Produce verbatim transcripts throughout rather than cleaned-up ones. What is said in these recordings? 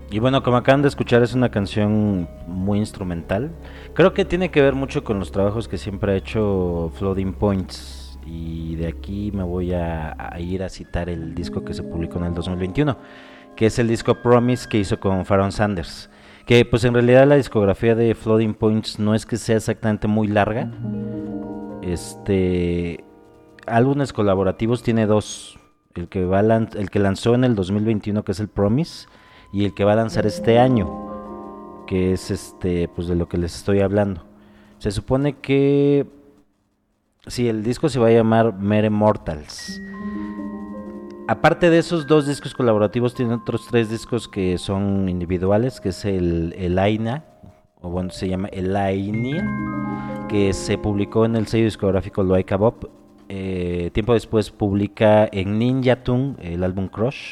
Y bueno, como acaban de escuchar, es una canción muy instrumental. Creo que tiene que ver mucho con los trabajos que siempre ha hecho Floating Points. Y de aquí me voy a, a ir a citar el disco que se publicó en el dos mil veintiuno, que es el disco Promise que hizo con Pharoah Sanders. Que pues en realidad la discografía de Floating Points no es que sea exactamente muy larga. Este, álbumes colaborativos tiene dos. El que, va lan- el que lanzó en el dos mil veintiuno, que es el Promise, y el que va a lanzar este año, que es este, pues de lo que les estoy hablando. Se supone que sí, el disco se va a llamar Mere Mortals. Aparte de esos dos discos colaborativos, tiene otros tres discos que son individuales, que es el Elaina, o bueno, se llama Elainia, que se publicó en el sello discográfico Loika Bob. Eh, tiempo después publica en Ninja Tune el álbum Crush.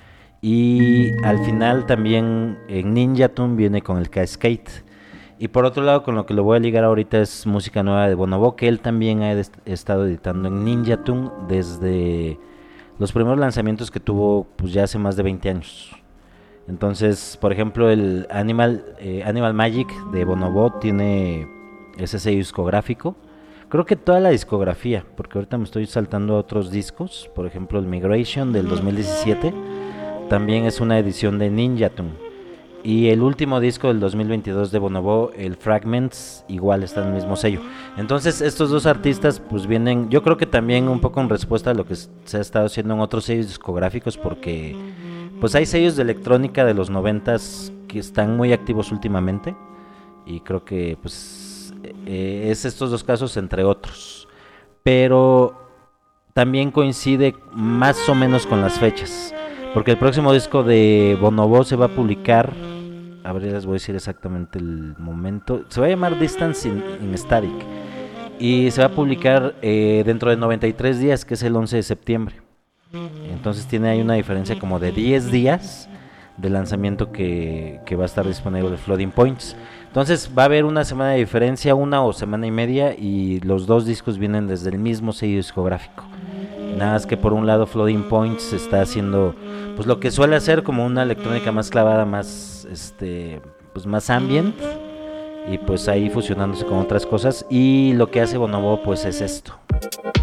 Y al final también en Ninja Tune viene con el Cascade. Y por otro lado, con lo que lo voy a ligar ahorita es música nueva de Bonobo, que él también ha est- estado editando en Ninja Tune desde los primeros lanzamientos que tuvo pues ya hace más de veinte años. Entonces, por ejemplo, el Animal, eh, Animal Magic de Bonobo tiene ese sello discográfico. Creo que toda la discografía, porque ahorita me estoy saltando a otros discos. Por ejemplo, el Migration del dos mil diecisiete también es una edición de Ninja Tune. Y el último disco del dos mil veintidós de Bonobo, el Fragments, igual está en el mismo sello. Entonces estos dos artistas pues vienen, yo creo que también un poco en respuesta a lo que se ha estado haciendo en otros sellos discográficos, porque pues hay sellos de electrónica de los noventas que están muy activos últimamente. Y creo que pues eh, es estos dos casos entre otros. Pero también coincide más o menos con las fechas, porque el próximo disco de Bonobo se va a publicar, a ver, les voy a decir exactamente el momento, se va a llamar Distance in, in Static, y se va a publicar eh, dentro de noventa y tres días, que es el once de septiembre. Entonces tiene ahí una diferencia como de diez días de lanzamiento que, que va a estar disponible Floating Points. Entonces va a haber una semana de diferencia, una o semana y media, y los dos discos vienen desde el mismo sello discográfico. Nada más que por un lado Floating Points está haciendo pues lo que suele hacer, como una electrónica más clavada, más este pues más ambient, y pues ahí fusionándose con otras cosas, y lo que hace Bonobo pues es esto.